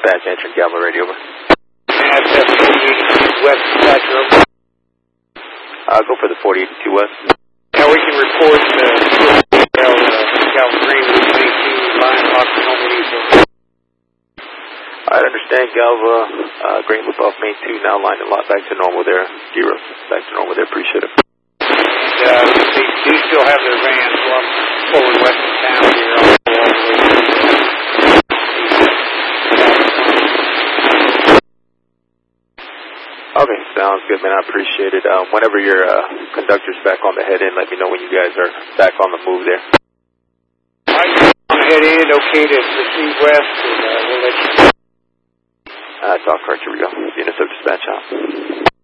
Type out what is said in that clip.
Dispatch, answering Galva radio, over. SF 4082 West, dispatch, over. Go for the 4082 West. Now we can report Galva Green, Route 18, line lock to normal diesel. I understand Galva, Green Loop off Main 2, now line and lock back to normal there. Gyro, back to normal there, appreciate it. They do still have their van, so I'm forward west of town here. I'll go all the way to Okay, sounds good, man. I appreciate it. Whenever your conductor's back on the head end, let me know when you guys are back on the move there. Right on the head end, okay to proceed west, and we'll let you know. Talk correct, here we go. Units of dispatch out.